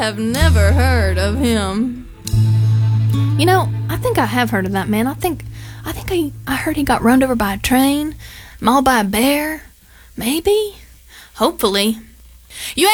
have never heard of him. You know, I think I have heard of that man. I heard he got run over by a train, mauled by a bear. Maybe? Hopefully. You